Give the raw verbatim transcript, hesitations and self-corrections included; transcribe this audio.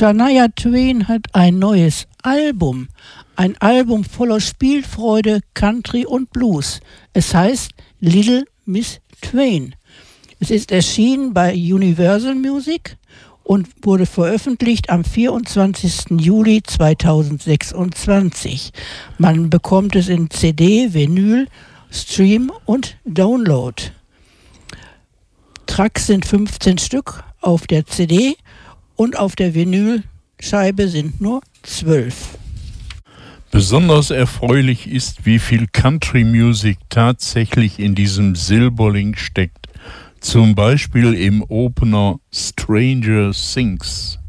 Shania Twain hat ein neues Album. Ein Album voller Spielfreude, Country und Blues. Es heißt Little Miss Twain. Es ist erschienen bei Universal Music und wurde veröffentlicht am vierundzwanzigsten Juli zweitausendsechsundzwanzig. Man bekommt es in C D, Vinyl, Stream und Download. Tracks sind fünfzehn Stück auf der C D und auf der Vinylscheibe sind nur zwölf. Besonders erfreulich ist, wie viel Country Music tatsächlich in diesem Silberling steckt. Zum Beispiel im Opener Stranger Things.